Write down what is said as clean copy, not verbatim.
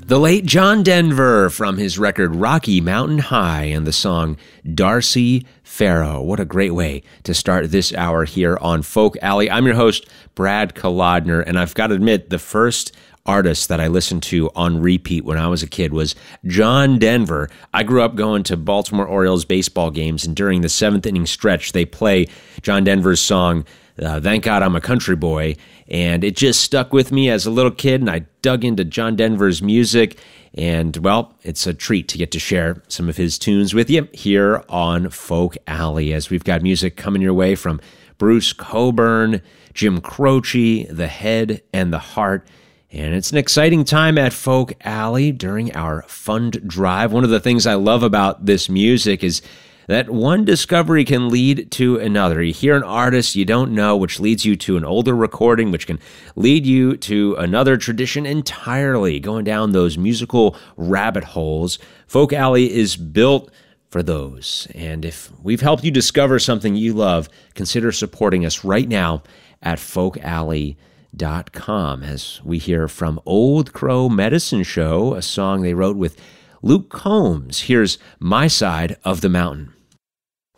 The late John Denver from his record Rocky Mountain High and the song Darcy Farrow. What a great way to start this hour here on Folk Alley. I'm your host, Brad Kolodner, and I've got to admit, the first artist that I listened to on repeat when I was a kid was John Denver. I grew up going to Baltimore Orioles baseball games, and during the seventh inning stretch, they play John Denver's song, Thank God I'm a Country Boy, and it just stuck with me as a little kid, and I dug into John Denver's music, and, well, it's a treat to get to share some of his tunes with you here on Folk Alley, as we've got music coming your way from Bruce Cockburn, Jim Croce, The Head and the Heart, and it's an exciting time at Folk Alley during our fund drive. One of the things I love about this music is that one discovery can lead to another. You hear an artist you don't know, which leads you to an older recording, which can lead you to another tradition entirely, going down those musical rabbit holes. Folk Alley is built for those. And if we've helped you discover something you love, consider supporting us right now at folkalley.com as we hear from Old Crow Medicine Show, a song they wrote with Luke Combs. Here's My Side of the Mountain.